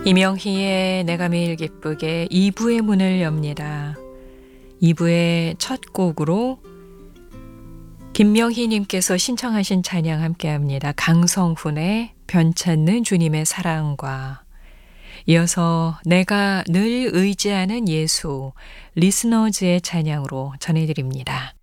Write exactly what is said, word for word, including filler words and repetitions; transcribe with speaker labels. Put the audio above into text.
Speaker 1: 이명희의 내가 매일 기쁘게 이 부의 문을 엽니다. 이 부의 첫 곡으로 김명희님께서 신청하신 찬양 함께합니다. 강성훈의 변찮는 주님의 사랑과 이어서 내가 늘 의지하는 예수 리스너즈의 찬양으로 전해드립니다.